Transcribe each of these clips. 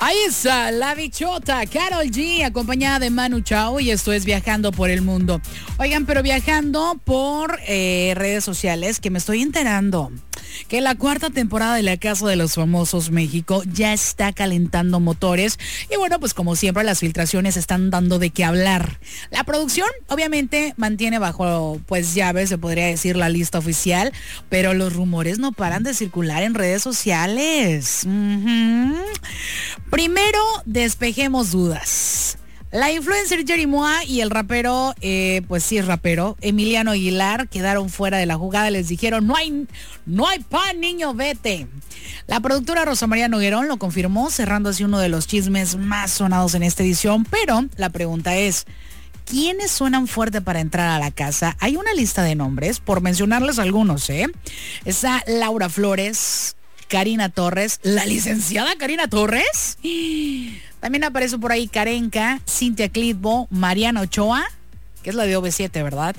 Ahí está la bichota Karol G, acompañada de Manu Chao, y esto es Viajando por el Mundo. Oigan, pero viajando por redes sociales, que me estoy enterando que la cuarta temporada de La Casa de los Famosos México ya está calentando motores. Y bueno, pues como siempre, las filtraciones están dando de qué hablar. La producción obviamente mantiene bajo pues llave, se podría decir, la lista oficial, pero los rumores no paran de circular en redes sociales. Primero, despejemos dudas. La influencer Yeri Mua y el rapero, pues sí es rapero, Emiliano Aguilar, quedaron fuera de la jugada. Les dijeron, no hay pan, niño, vete. La productora Rosa María Noguerón lo confirmó, cerrando así uno de los chismes más sonados en esta edición. Pero la pregunta es, ¿quiénes suenan fuerte para entrar a la casa? Hay una lista de nombres, por mencionarles algunos, Está Laura Flores, Karina Torres, la licenciada Karina Torres. También aparece por ahí Karenka, Cintia Clitbo, Mariana Ochoa, que es la de OV7, ¿verdad?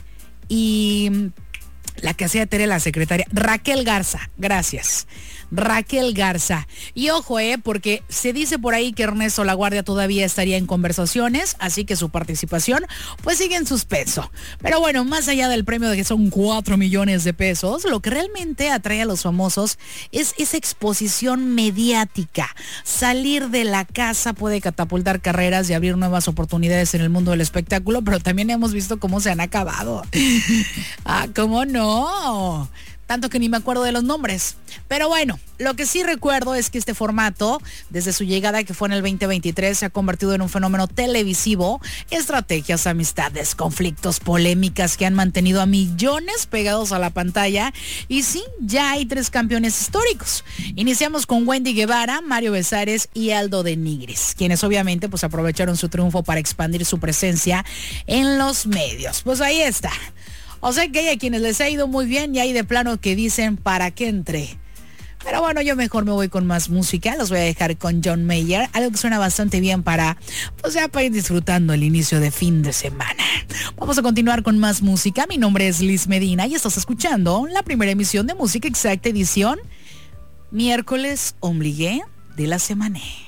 Y la que hacía Tere, la secretaria, Raquel Garza, gracias. Raquel Garza. Y ojo, porque se dice por ahí que Ernesto Laguardia todavía estaría en conversaciones, así que su participación pues sigue en suspenso. Pero bueno, más allá del premio de que son 4 millones de pesos, lo que realmente atrae a los famosos es esa exposición mediática. Salir de la casa puede catapultar carreras y abrir nuevas oportunidades en el mundo del espectáculo, pero también hemos visto cómo se han acabado. ¿Cómo no? Tanto que ni me acuerdo de los nombres. Pero bueno, lo que sí recuerdo es que este formato, desde su llegada que fue en el 2023, se ha convertido en un fenómeno televisivo. Estrategias, amistades, conflictos, polémicas que han mantenido a millones pegados a la pantalla. Y sí, ya hay 3 campeones históricos. Iniciamos con Wendy Guevara, Mario Besares y Aldo de Nigris, quienes obviamente pues aprovecharon su triunfo para expandir su presencia en los medios. Pues ahí está. O sea que hay a quienes les ha ido muy bien y hay de plano que dicen, ¿para qué entré? Pero bueno, yo mejor me voy con más música. Los voy a dejar con John Mayer, algo que suena bastante bien para ir disfrutando el inicio de fin de semana. Vamos a continuar con más música. Mi nombre es Liz Medina y estás escuchando la primera emisión de Música Exacta, edición miércoles ombligué de la semana.